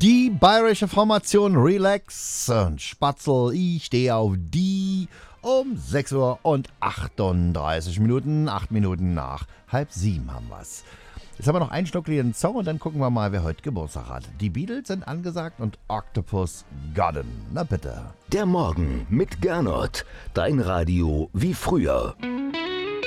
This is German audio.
Die bayerische Formation Relax und Spatzel, ich stehe auf die um 6 Uhr und 38 Minuten, 8 Minuten nach halb 7 haben wir's. Jetzt haben wir noch einen schnuckligen Song und dann gucken wir mal, wer heute Geburtstag hat. Die Beatles sind angesagt und Octopus Garden. Na bitte. Der Morgen mit Gernot. Dein Radio wie früher.